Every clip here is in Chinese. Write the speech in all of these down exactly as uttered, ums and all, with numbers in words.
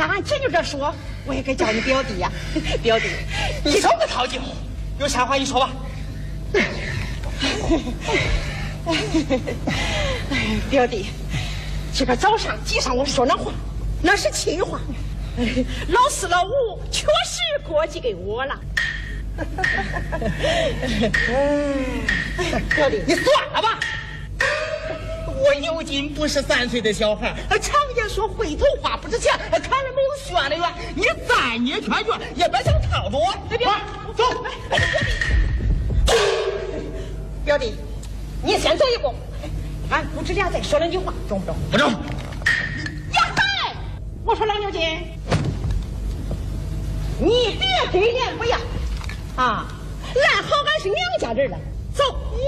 按俺侄女这说，我也该叫你表弟呀、啊。表弟， 你少个套近乎，有啥话你说吧。 哎，表弟，这个早上挤上我说那话，那是气话。老四老五确实过继给我了。表弟， 你算了吧。我牛金不是三岁的小孩，常言说回头花不值钱，看着没有炫的远，你再捏圈圈也别想套着我。 别别走。 哎，表弟，表弟，你先走一步，俺父子俩再说两句话，中不中？ 不中。 呀嗨！我说老牛金，你别给脸不要啊！俺好，俺是娘家人了。走，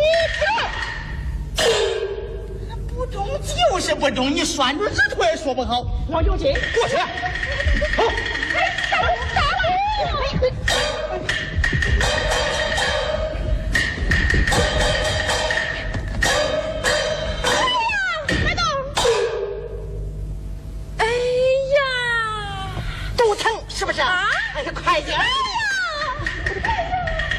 你不中就是不中，你拴住指头也说不好。 老牛金， 过去。 好，哎，打我，打我！ 哎呀， 肚疼是不是？ 啊！ 哎呀，快点！ 哎呀！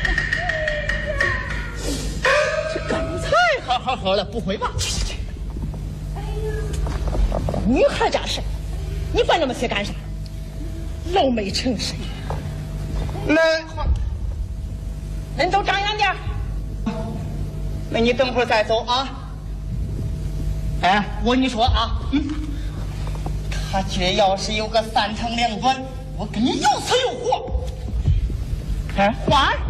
这刚才好好好的，不会吧？ 去去去！哎呀，女孩家事，你管那么些干啥？老没诚实。 那恁都长远点。 那你等会儿再走啊。哎，我跟你说啊，嗯，他这要是有个三长两短，我跟你有死有活。哎，花儿，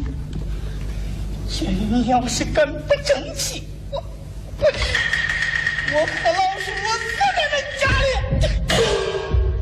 这你要是敢不争气，我我我和老鼠我死在那家里。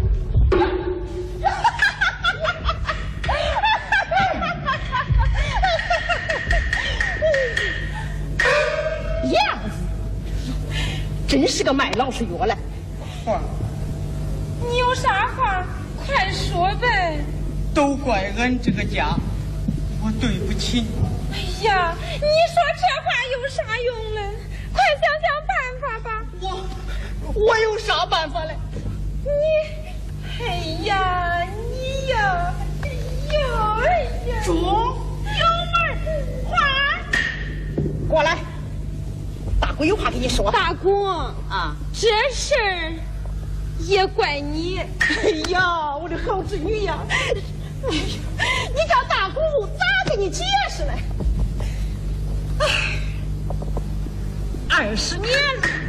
样子，真是个卖老鼠药嘞。 花儿， 你有啥话快说呗。 都怪俺这个家，我对不起你。 哎呀，你说这话有啥用嘞？快想想办法吧。 我我有啥办法嘞？ 你，哎呀，你呀，哎呀，哎呀， 中有门花儿， 过来，大姑有话跟你说。 大姑啊， 这事儿也怪你。 哎呀，我的好侄女呀！哎呀，你叫大姑咋跟你解释嘞？哎，二十年了。